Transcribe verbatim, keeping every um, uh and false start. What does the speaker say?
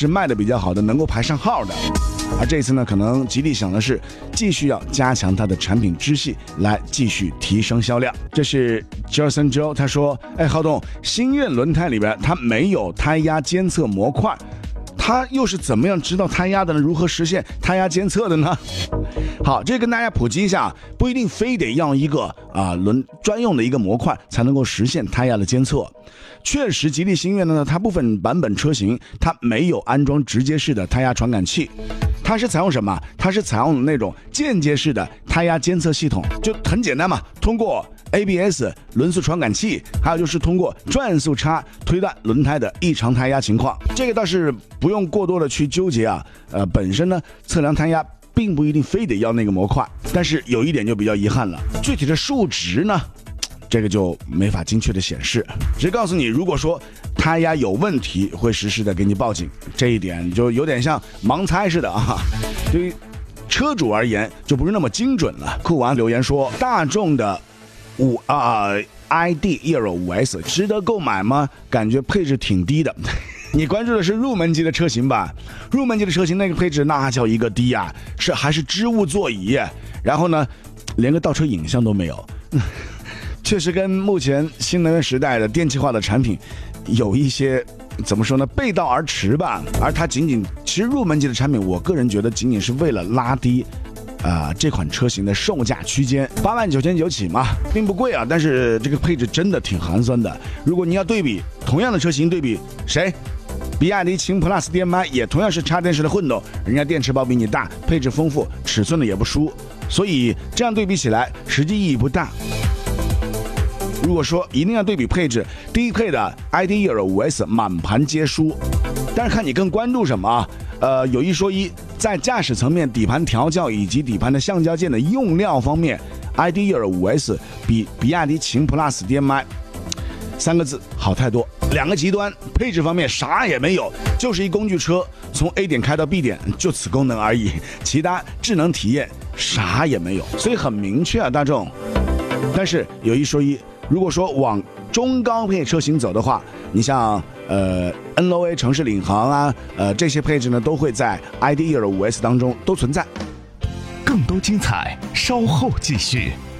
是卖的比较好的，能够排上号的。而这一次呢，可能吉利想的是继续要加强它的产品支系，来继续提升销量。这是 Jason Joe 他说：“哎，浩东，星越轮胎里边它没有胎压监测模块，它又是怎么样知道胎压的呢？如何实现胎压监测的呢？”好，这跟大家普及一下，不一定非得要一个啊轮专用的一个模块才能够实现胎压的监测。确实，吉利星越呢，它部分版本车型它没有安装直接式的胎压传感器。它是采用什么？它是采用那种间接式的胎压监测系统，就很简单嘛，通过 A B S 轮速传感器，还有就是通过转速差推断轮胎的异常胎压情况。这个倒是不用过多的去纠结啊。呃，本身呢测量胎压并不一定非得要那个模块，但是有一点就比较遗憾了，具体的数值呢，这个就没法精确的显示，只告诉你，如果说胎压有问题，会实时的给你报警。这一点就有点像盲猜似的啊。对于车主而言，就不是那么精准了。酷玩留言说，大众的五啊 I D 一二五 S 值得购买吗？感觉配置挺低的。你关注的是入门级的车型吧？入门级的车型那个配置那叫一个低啊，是还是织物座椅，然后呢，连个倒车影像都没有。确实跟目前新能源时代的电气化的产品有一些怎么说呢，背道而驰吧。而它仅仅其实入门级的产品，我个人觉得仅仅是为了拉低啊、呃、这款车型的售价区间，八万九千九起嘛，并不贵啊，但是这个配置真的挺寒酸的。如果你要对比同样的车型，对比谁？比亚迪秦 Plus D M I 也同样是插电式的混动，人家电池包比你大，配置丰富，尺寸的也不输，所以这样对比起来实际意义不大。如果说一定要对比配置，低配的 I D 一二五 S 满盘皆输，但是看你更关注什么啊？呃，有一说一，在驾驶层面、底盘调教以及底盘的橡胶件的用料方面 ，I D 一二五 S 比比亚迪秦 Plus D M I 三个字好太多。两个极端，配置方面啥也没有，就是一工具车，从 A 点开到 B 点，就此功能而已，其他智能体验啥也没有，所以很明确啊，大众。但是有一说一，如果说往中高配车型走的话，你像呃 N O A 城市领航啊，呃这些配置呢都会在 I D 一二五 S 当中都存在。 更多精彩稍后继续。